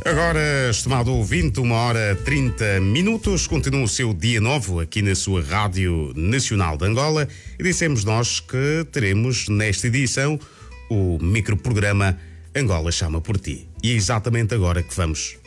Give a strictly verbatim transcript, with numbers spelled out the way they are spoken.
Agora, estimado ouvinte, uma hora trinta minutos, continua o seu dia novo aqui na sua Rádio Nacional de Angola e dissemos nós que teremos nesta edição o microprograma Angola Chama por Ti. E é exatamente agora que vamos